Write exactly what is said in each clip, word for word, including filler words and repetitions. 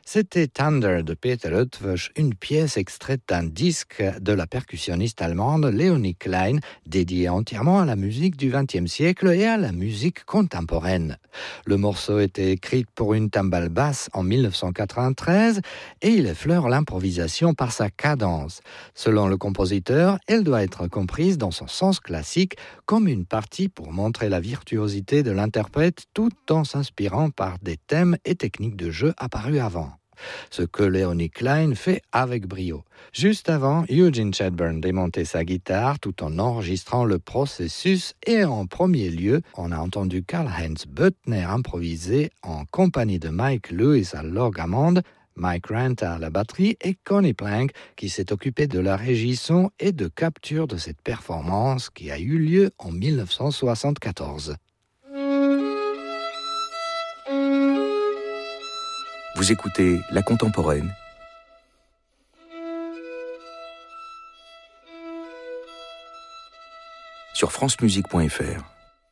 C'était Thunder de Peter Eötvös, une pièce extraite d'un disque de la percussionniste allemande Léonie Klein, dédiée entièrement à la musique du vingtième siècle et à la musique contemporaine. Le morceau était écrit pour une timbale basse en dix-neuf cent quatre-vingt-treize et il effleure l'improvisation par sa cadence. Selon le compositeur, elle doit être comprise dans son sens classique comme une partie pour montrer la virtuosité de l'interprète tout en s'inspirant par des thèmes et techniques de jeu apparus avant. Ce que Léonie Klein fait avec brio. Juste avant, Eugene Chadbourne démontait sa guitare tout en enregistrant le processus et en premier lieu, on a entendu Karl-Heinz Böttner improviser en compagnie de Mike Lewis à l'orgue Hammond, Mike Ranta à la batterie et Connie Plank qui s'est occupé de la régie son et de capture de cette performance qui a eu lieu en dix-neuf cent soixante-quatorze. Vous écoutez La Contemporaine sur francemusique point f r.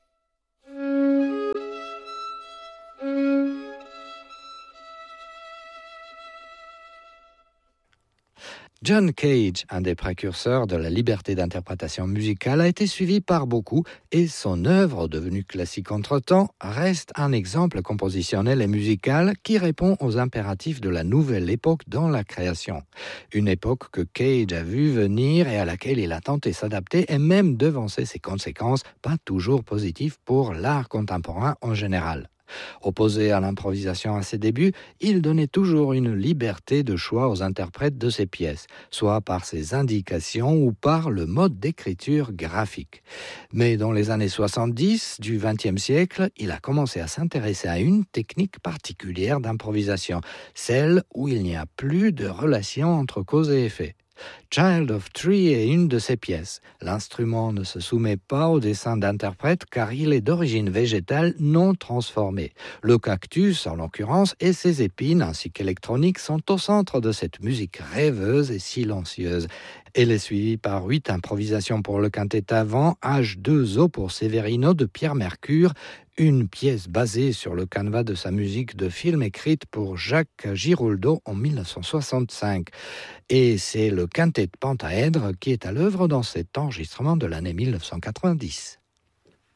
John Cage, un des précurseurs de la liberté d'interprétation musicale, a été suivi par beaucoup et son œuvre, devenue classique entre-temps, reste un exemple compositionnel et musical qui répond aux impératifs de la nouvelle époque dans la création. Une époque que Cage a vu venir et à laquelle il a tenté de s'adapter et même devancer ses conséquences, pas toujours positives pour l'art contemporain en général. Opposé à l'improvisation à ses débuts, il donnait toujours une liberté de choix aux interprètes de ses pièces, soit par ses indications ou par le mode d'écriture graphique. Mais dans les années soixante-dix du vingtième siècle, il a commencé à s'intéresser à une technique particulière d'improvisation, celle où il n'y a plus de relation entre cause et effet. Child of Tree est une de ces pièces. L'instrument ne se soumet pas au dessin d'interprète car il est d'origine végétale non transformée. Le cactus, en l'occurrence, et ses épines ainsi qu'électronique sont au centre de cette musique rêveuse et silencieuse. Elle est suivie par huit improvisations pour le quintet avant, H deux O pour Severino de Pierre Mercure, une pièce basée sur le canevas de sa musique de film écrite pour Jacques Giroldo en dix-neuf cent soixante-cinq. Et c'est le quintet de pentaèdre qui est à l'œuvre dans cet enregistrement de l'année dix-neuf cent quatre-vingt-dix.